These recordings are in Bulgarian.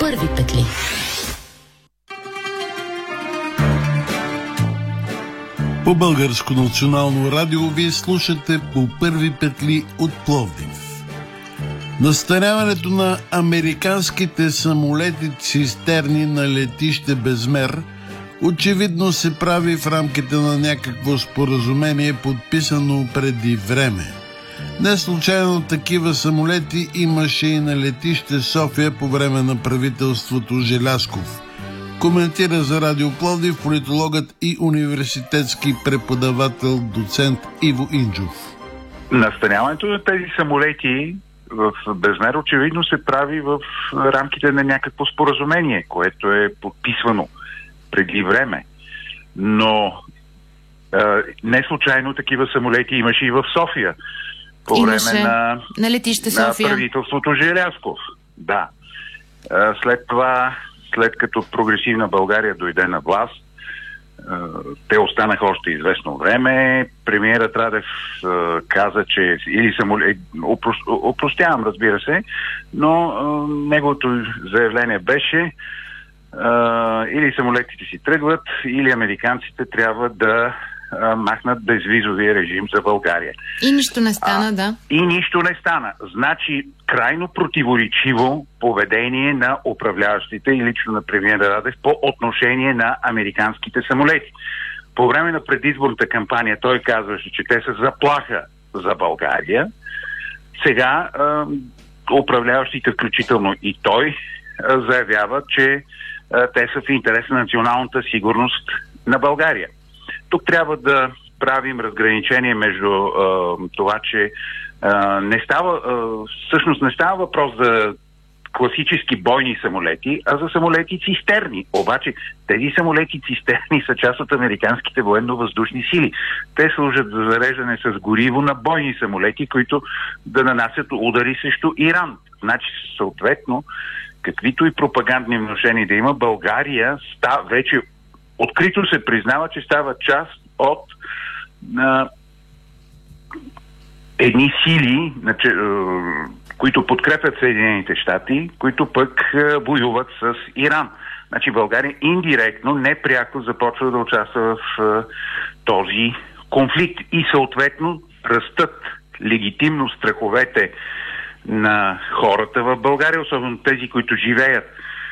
първи петли. По Българско национално радио вие слушате по първи петли от Пловдив. Настаняването на американските самолети цистерни на летище Безмер очевидно се прави в рамките на някакво споразумение, подписано преди време. Не случайно такива самолети имаше и на летище София по време на правителството Желязков. Коментира за Радио Пловдив политологът и университетски преподавател доцент Иво Инджов. Настаняването на тези самолети в Безмер очевидно се прави в рамките на някакво споразумение, което е подписвано преди време. Но не случайно такива самолети имаше и в София по време на летище София. На правителството Желязков. Да. След това, след като прогресивна България дойде на власт, те останаха още известно време. Премиерът Радев каза, че опростявам, разбира се, но неговото заявление беше или самолетите си тръгват, или американците трябва да махнат безвизовия режим за България. И нищо не стана, да. И нищо не стана. Значи, крайно противоречиво поведение на управляващите и лично на премиера Радев по отношение на американските самолети. По време на предизборната кампания той казваше, че те са заплаха за България. Сега управляващите, включително и той, заявява, че те са в интерес на националната сигурност на България. Тук трябва да правим разграничение между това, че всъщност не става въпрос за класически бойни самолети, а за самолети цистерни. Обаче тези самолети цистерни са част от американските военно-въздушни сили. Те служат за зареждане с гориво на бойни самолети, които да нанасят удари срещу Иран. Значи, съответно, каквито и пропагандни внушения да има, България вече открито се признава, че става част от едни сили, които подкрепят Съединените щати, които пък воюват с Иран. Значи България индиректно, непряко започва да участва в този конфликт и съответно растат легитимно страховете на хората в България, особено тези, които живеят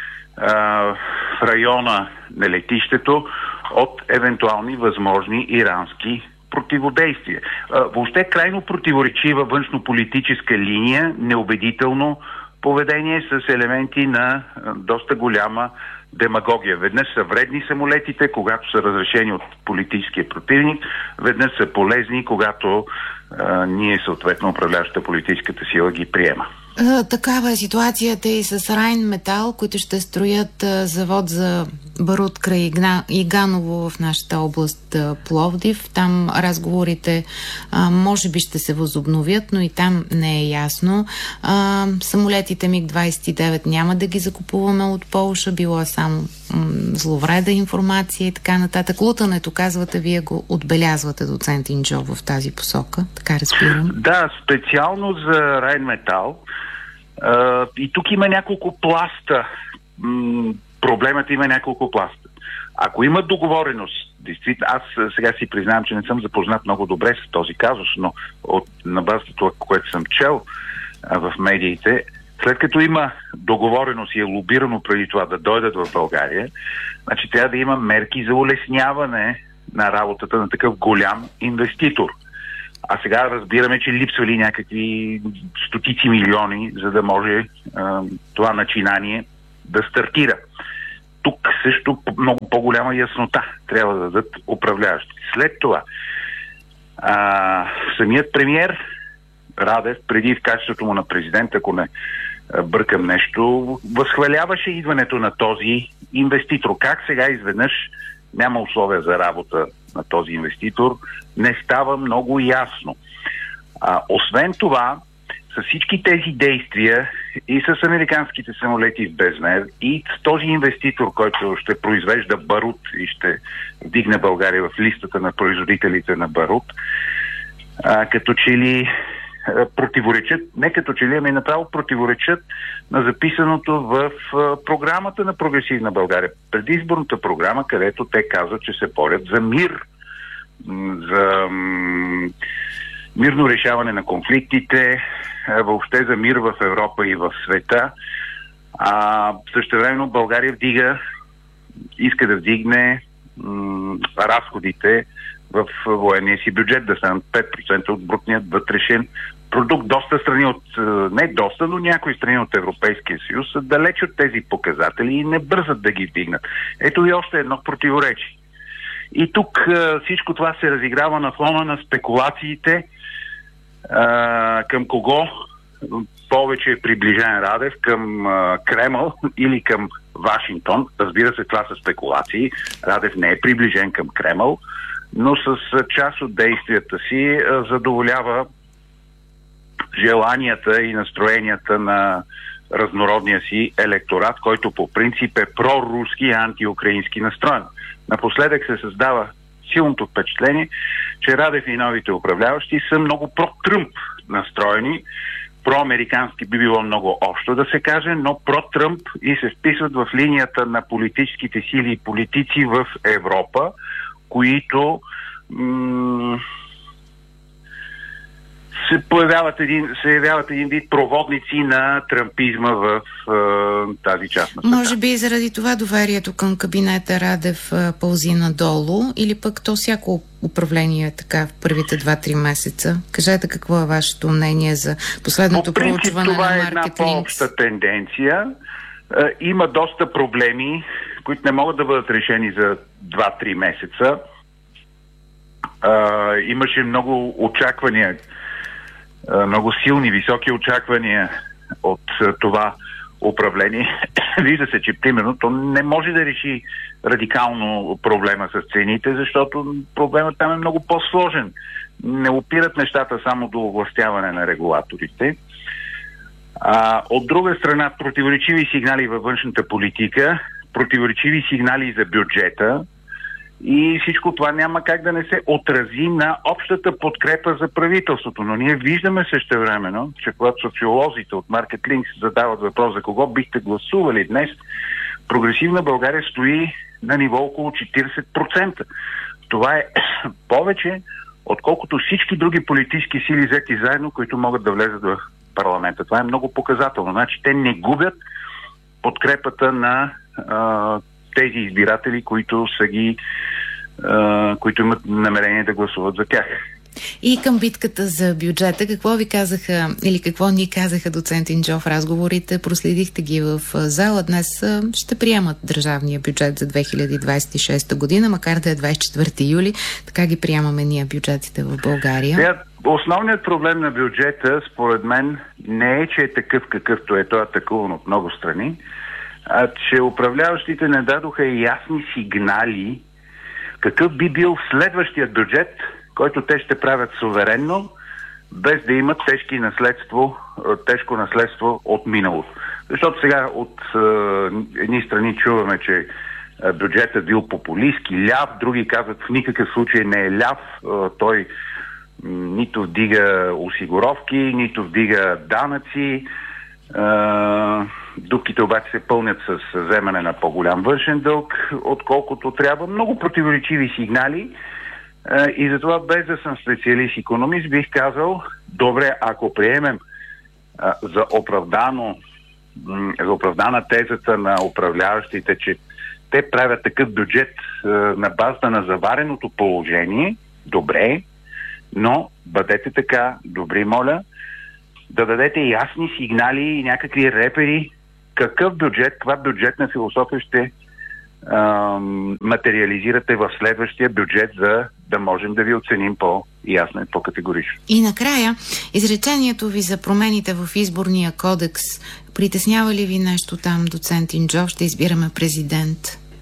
в района на летището от евентуални възможни ирански противодействия. Въобще крайно противоречива външнополитическа линия, неубедително поведение с елементи на доста голяма демагогия. Веднъж са вредни самолетите, когато са разрешени от политическия противник, веднъж са полезни, когато ние съответно управляващата политическата сила ги приема. Такава е ситуацията и с Райн Метал, които ще строят завод за барут край Иганово в нашата област Пловдив. Там разговорите може би ще се възобновят, но и там не е ясно. Самолетите МиГ-29 няма да ги закупуваме от Полша, било е само зловреда информация и така нататък. Лутането, казвате, вие го отбелязвате, доцент Инджов, в тази посока, така разбирам. Да, специално за Райн Метал. И тук има няколко пласта. Проблемът има няколко пласта. Ако има договореност, действително, аз сега си признавам, че не съм запознат много добре с този казус, но на базата това, което съм чел в медиите, след като има договореност и е лобирано преди това да дойдат в България, значи трябва да има мерки за улесняване на работата на такъв голям инвеститор. А сега разбираме, че липсвали някакви стотици милиони, за да може това начинание да стартира. Тук също много по-голяма яснота трябва да дадат управляващи. След това самият премиер Радев, преди в качеството му на президент, ако не бъркам нещо, възхваляваше идването на този инвеститор. Как сега изведнъж няма условия за работа на този инвеститор, не става много ясно. Освен това, с всички тези действия и с американските самолети в Безмер и с този инвеститор, който ще произвежда барут и ще вдигне България в листата на производителите на барут, като че ли противоречат, не като че ли, ами направо противоречат на записаното в програмата на Прогресивна България. Предизборната програма, където те казват, че се борят за мир, за мирно решаване на конфликтите, въобще за мир в Европа и в света. Същевременно България иска да вдигне разходите в военния си бюджет, да станат 5% от брутния вътрешен продукт. Доста страни не доста, но някои страни от Европейския съюз са далеч от тези показатели и не бързат да ги вдигнат. Ето и още едно противоречие. И тук всичко това се разиграва на фона на спекулациите към кого повече е приближен Радев, към Кремъл или към Вашингтон. Разбира се, това са спекулации. Радев не е приближен към Кремъл, но с част от действията си задоволява желанията и настроенията на разнородния си електорат, който по принцип е проруски и антиукраински настроен. Напоследък се създава силното впечатление, че Радев и новите управляващи са много про-Тръмп настроени. Проамерикански би било много общо да се каже, но про-Тръмп и се вписват в линията на политическите сили и политици в Европа, които се явяват един вид проводници на тръмпизма в тази част на света. Може би и заради това доверието към кабинета Радев пълзи надолу, или пък то всяко управление е така в първите 2-3 месеца? Кажете какво е вашето мнение за последното проучване на Market Links? Това е една по-обща тенденция. Има доста проблеми, които не могат да бъдат решени за 2-3 месеца. Имаше много очаквания, много силни, високи очаквания от това управление. Вижда се, че примерно то не може да реши радикално проблема с цените, защото проблемът там е много по-сложен. Не опират нещата само до овластяване на регулаторите. От друга страна, противоречиви сигнали във външната политика, противоречиви сигнали за бюджета, и всичко това няма как да не се отрази на общата подкрепа за правителството. Но ние виждаме същевременно, че когато социолозите от Market Links задават въпрос за кого бихте гласували днес, Прогресивна България стои на ниво около 40%. Това е повече, отколкото всички други политически сили взети заедно, които могат да влезат в парламента. Това е много показателно. Значи те не губят подкрепата на тези избиратели, които имат намерение да гласуват за тях. И към битката за бюджета, какво ви казаха или какво ни казаха доцент Инджо в разговорите? Проследихте ги в зала. Днес ще приемат държавния бюджет за 2026 година, макар да е 24 юли. Така ги приемаме ние бюджетите в България. Основният проблем на бюджета, според мен, не е, че е такъв какъвто е. Той е атакуван от много страни, а че управляващите не дадоха ясни сигнали какъв би бил следващият бюджет, който те ще правят суверенно, без да имат тежко наследство от миналото. Защото сега от едни страни чуваме, че бюджетът бил популистки, ляв, други казват в никакъв случай не е ляв, той нито вдига осигуровки, нито вдига данъци. Дупките обаче се пълнят с вземане на по-голям външен дълг, отколкото трябва. Много противоречиви сигнали и затова, без да съм специалист-икономист, бих казал, добре, ако приемем за оправдана тезата на управляващите, че те правят такъв бюджет на базата на завареното положение, добре, но бъдете така добри, моля, да дадете ясни сигнали и някакви репери какъв бюджет, каква бюджетна философия ще материализирате в следващия бюджет, за да можем да ви оценим по-ясно и по-категорично. И накрая, изречението ви за промените в изборния кодекс, притеснява ли ви нещо там, доцент Инджо? Ще избираме президент.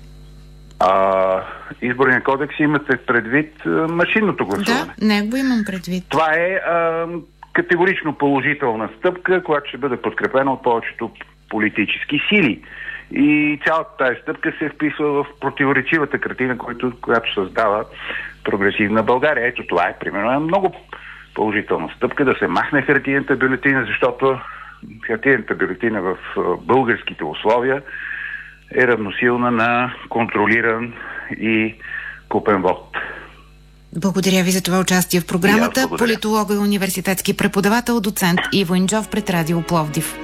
Изборния кодекс имате предвид машинното гласуване. Да, него имам предвид. Това е категорично положителна стъпка, която ще бъде подкрепена от повечето политически сили. И цялата тази стъпка се вписва в противоречивата картина, която създава Прогресивна България. Ето това е примерно много положителна стъпка да се махне хартиената бюлетина, защото хартиената бюлетина в българските условия е равносилна на контролиран и купен вод. Благодаря ви за това участие в програмата. Политолог и университетски преподавател, доцент Иво Инджов пред Радио Пловдив.